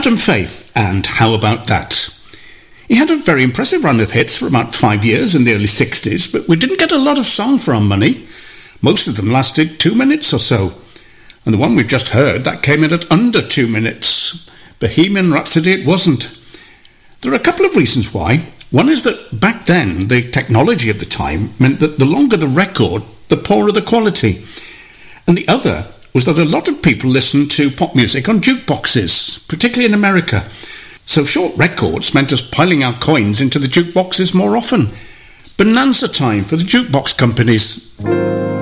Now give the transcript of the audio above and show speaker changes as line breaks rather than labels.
Adam Faith, and How About That? He had a very impressive run of hits for about 5 years in the early 60s, but we didn't get a lot of song for our money. Most of them lasted 2 minutes or so. And the one we've just heard, that came in at under 2 minutes. Bohemian Rhapsody it wasn't. There are a couple of reasons why. One is that back then, the technology of the time meant that the longer the record, the poorer the quality. And the other was that a lot of people listened to pop music on jukeboxes, particularly in America. So short records meant us piling our coins into the jukeboxes more often. Bonanza time for the jukebox companies.